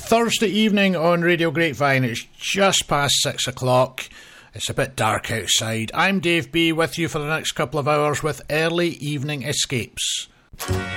Thursday evening on Radio Grapevine. It's just past 6 o'clock. It's a bit dark outside. I'm Dave B with you for the next couple of hours with Early Evening Escapes.